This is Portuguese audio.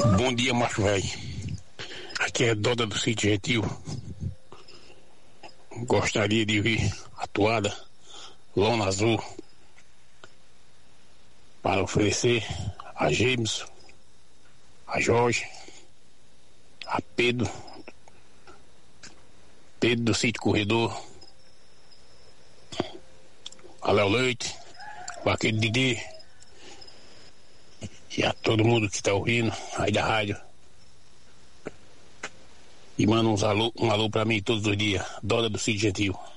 Bom dia, macho velho. Aqui é Doda do Sítio Gentil. Gostaria de vir a toada Lona Azul para oferecer a James, a Jorge, a Pedro do Sítio Corredor, a Léo Leite, o Vaqueiro Didi e a todo mundo que está ouvindo aí da rádio. E manda um alô pra mim todos os dias. Doda do Sítio Gentil.